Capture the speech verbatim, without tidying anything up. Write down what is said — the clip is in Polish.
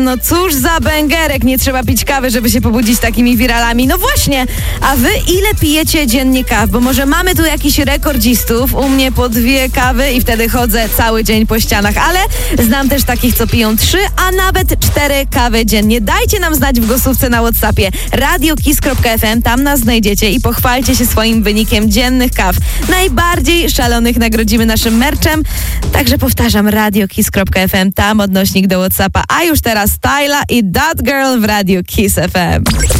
No cóż za bęgerek, nie trzeba pić kawy, żeby się pobudzić takimi wiralami. No właśnie, a wy ile pijecie dziennie kaw? Bo może mamy tu jakichś rekordzistów, u mnie po dwie kawy i wtedy chodzę cały dzień po ścianach, ale znam też takich, co piją trzy, a nawet cztery kawy dziennie. Dajcie nam znać w głosówce na WhatsAppie radio kiss kropka f m, tam nas znajdziecie i pochwalcie się swoim wynikiem dziennych kaw. Najbardziej szalonych nagrodzimy naszym merczem, także powtarzam radio kiss kropka f m, tam odnośnik do WhatsAppa, a już teraz Styla i That Girl w Radio Kiss F M.